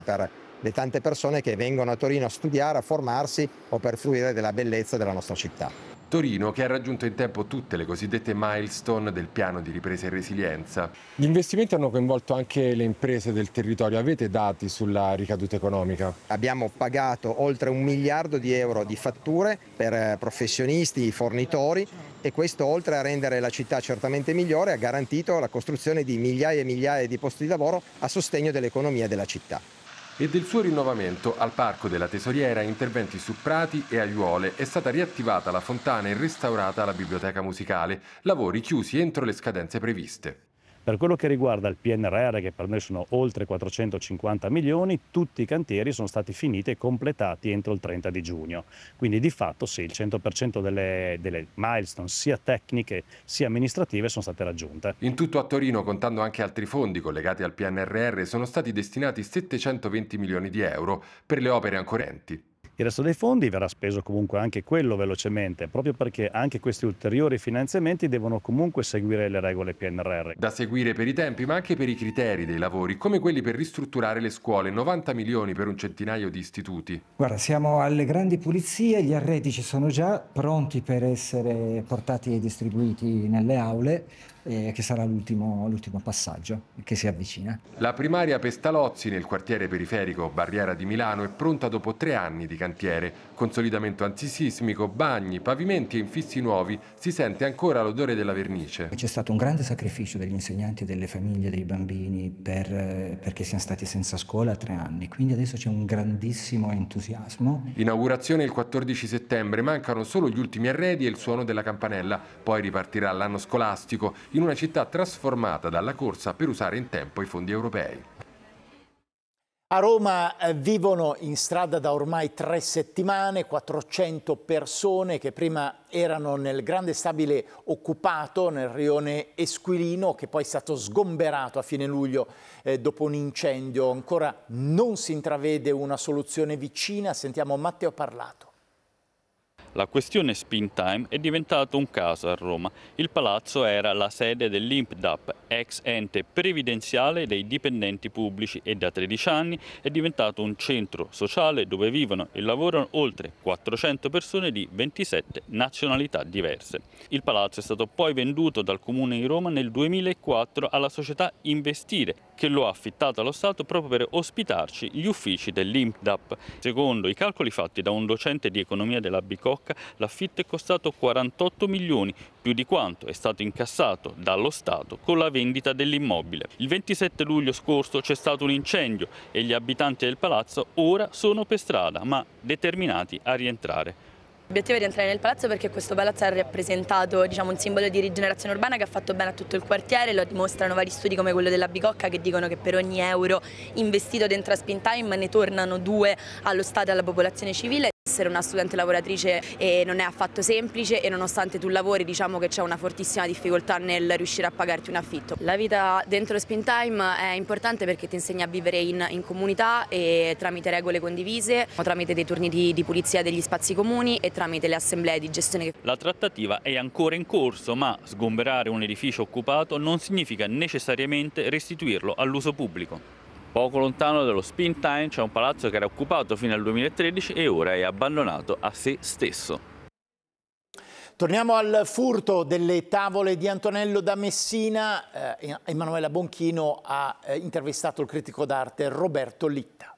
per le tante persone che vengono a Torino a studiare, a formarsi o per fruire della bellezza della nostra città. Torino che ha raggiunto in tempo tutte le cosiddette milestone del piano di ripresa e resilienza. Gli investimenti hanno coinvolto anche le imprese del territorio. Avete dati sulla ricaduta economica? Abbiamo pagato oltre 1 miliardo di euro di fatture per professionisti, fornitori, e questo, oltre a rendere la città certamente migliore, ha garantito la costruzione di migliaia e migliaia di posti di lavoro a sostegno dell'economia della città. E del suo rinnovamento al Parco della Tesoriera, interventi su prati e aiuole, è stata riattivata la fontana e restaurata la biblioteca musicale, lavori chiusi entro le scadenze previste. Per quello che riguarda il PNRR, che per noi sono oltre 450 milioni, tutti i cantieri sono stati finiti e completati entro il 30 di giugno. Quindi di fatto sì, il 100% delle milestone sia tecniche sia amministrative sono state raggiunte. In tutto a Torino, contando anche altri fondi collegati al PNRR, sono stati destinati 720 milioni di euro per le opere ancorenti. Il resto dei fondi verrà speso comunque anche quello velocemente, proprio perché anche questi ulteriori finanziamenti devono comunque seguire le regole PNRR. Da seguire per i tempi, ma anche per i criteri dei lavori, come quelli per ristrutturare le scuole, 90 milioni per un centinaio di istituti. Guarda, siamo alle grandi pulizie, gli arredi ci sono già pronti per essere portati e distribuiti nelle aule, che sarà l'ultimo passaggio che si avvicina. La primaria Pestalozzi nel quartiere periferico Barriera di Milano è pronta dopo 3 anni di cantiere. Consolidamento antisismico, bagni, pavimenti e infissi nuovi, si sente ancora l'odore della vernice. C'è stato un grande sacrificio degli insegnanti e delle famiglie, dei bambini, perché siamo stati senza scuola 3 anni, quindi adesso c'è un grandissimo entusiasmo. Inaugurazione il 14 settembre, mancano solo gli ultimi arredi e il suono della campanella, poi ripartirà l'anno scolastico in una città trasformata dalla corsa per usare in tempo i fondi europei. A Roma vivono in strada da ormai 3 settimane 400 persone che prima erano nel grande stabile occupato nel rione Esquilino, che poi è stato sgomberato a fine luglio dopo un incendio. Ancora non si intravede una soluzione vicina. Sentiamo Matteo Parlato. La questione Springtime è diventato un caso a Roma. Il palazzo era la sede dell'INPDAP, ex ente previdenziale dei dipendenti pubblici, e da 13 anni è diventato un centro sociale dove vivono e lavorano oltre 400 persone di 27 nazionalità diverse. Il palazzo è stato poi venduto dal Comune di Roma nel 2004 alla società Investire, che lo ha affittato allo Stato proprio per ospitarci gli uffici dell'INPDAP. Secondo i calcoli fatti da un docente di economia della Bicocca, l'affitto è costato 48 milioni, più di quanto è stato incassato dallo Stato con la vendita dell'immobile. Il 27 luglio scorso c'è stato un incendio e gli abitanti del palazzo ora sono per strada, ma determinati a rientrare. L'obiettivo è rientrare nel palazzo perché questo palazzo ha rappresentato, un simbolo di rigenerazione urbana che ha fatto bene a tutto il quartiere. Lo dimostrano vari studi come quello della Bicocca, che dicono che per ogni euro investito dentro a Springtime ne tornano 2 allo Stato e alla popolazione civile. Essere una studente lavoratrice non è affatto semplice, e nonostante tu lavori che c'è una fortissima difficoltà nel riuscire a pagarti un affitto. La vita dentro Springtime è importante perché ti insegna a vivere in comunità, e tramite regole condivise, tramite dei turni di pulizia degli spazi comuni e tramite le assemblee di gestione. La trattativa è ancora in corso, ma sgomberare un edificio occupato non significa necessariamente restituirlo all'uso pubblico. Poco lontano dallo Springtime c'è un palazzo che era occupato fino al 2013 e ora è abbandonato a se stesso. Torniamo al furto delle tavole di Antonello da Messina. Emanuela Bonchino ha intervistato il critico d'arte Roberto Litta.